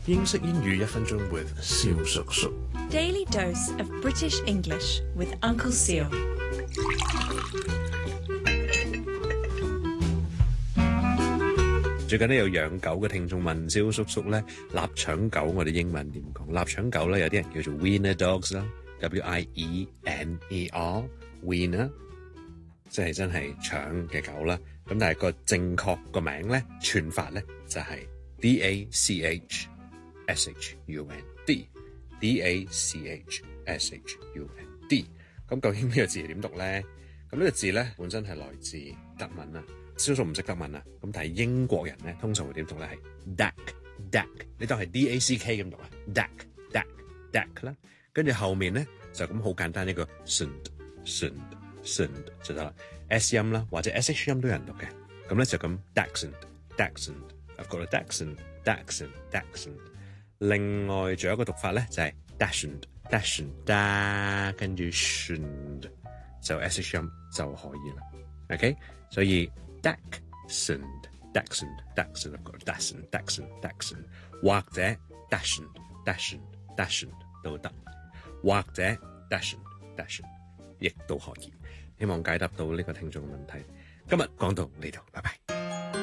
英式英語1分鐘 with 蕭叔叔。 Daily dose of British English with Uncle Seal. 最近咧有養狗嘅聽眾問蕭叔叔咧，臘腸狗我哋英文點講？臘腸狗咧有啲人叫做 Wiener Dogs 啦 ，W-I-E-N-E-R Wiener， 即係真係腸嘅狗啦。咁但係個正確個名咧串法咧就係 D-A-C-H-S-H-U-N-D D-A-C-H-S-H-U-N-D。 咁究竟呢個字係點讀咧？咁呢個字咧本身係來自德文啦。蕭叔唔識德文啊，咁但係英國人咧通常會點讀咧係 Dak，你當係 D-A-C-K 咁讀啊 Dak 啦，跟住後面咧就咁好簡單一個 sund 就得啦 ，S 音啦或者 SH 音都有人讀嘅，咁咧就咁 Dachshund，I've got a Dachshund。另外仲有一個讀法咧就係 Dachshund，跟住 shund 就 SH 音就可以啦 ，OK， 所以Dachshund， I've got a Dachshund， 或者 Dachshund 都得，或者 Dachshund 亦都可以。希望解答到呢個聽眾嘅問題。今日講到呢度，拜拜。